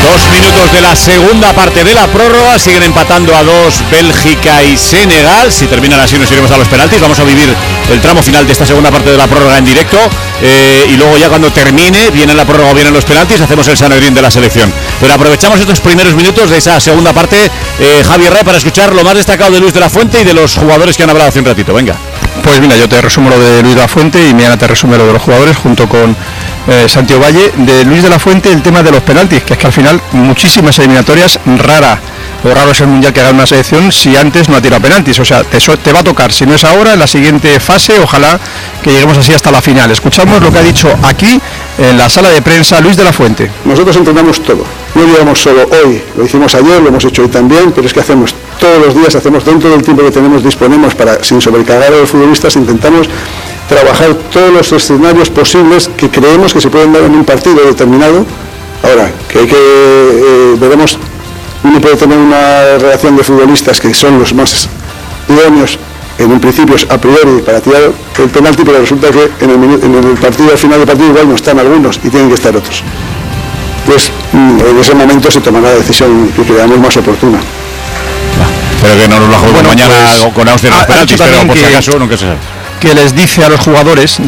2 minutos de la segunda parte de la prórroga, siguen empatando a 2 Bélgica y Senegal. Si terminan así nos iremos a los penaltis. Vamos a vivir el tramo final de esta segunda parte de la prórroga en directo, y luego ya cuando termine, viene la prórroga o vienen los penaltis, hacemos el Sanedrín de la selección. Pero aprovechamos estos primeros minutos de esa segunda parte, Javier Ray, para escuchar lo más destacado de Luis de la Fuente y de los jugadores que han hablado hace un ratito. Venga. Pues mira, yo te resumo lo de Luis de la Fuente y Miana te resume lo de los jugadores junto con Santiago Valle. De Luis de la Fuente el tema de los penaltis, que es que al final muchísimas eliminatorias, lo raro es el mundial que haga una selección si antes no ha tirado penaltis, o sea, te va a tocar, si no es ahora, en la siguiente fase, ojalá que lleguemos así hasta la final. Escuchamos lo que ha dicho aquí en la sala de prensa Luis de la Fuente. Nosotros entrenamos todo, no llevamos solo hoy, lo hicimos ayer, lo hemos hecho hoy también, pero es que hacemos todos los días, hacemos dentro del tiempo que tenemos, disponemos para, sin sobrecargar a los futbolistas, intentamos trabajar todos los escenarios posibles que creemos que se pueden dar en un partido determinado. Ahora, que veremos, uno puede tener una relación de futbolistas que son los más idóneos en un principio a priori para tirar el penalti, pero resulta que en el partido, al final del partido, igual no están algunos y tienen que estar otros. Pues en ese momento se tomará la decisión que creamos más oportuna. Pero que no nos la juguemos mañana con Austria en los penaltis, pero por si acaso nunca se sabe. Que les dice a los jugadores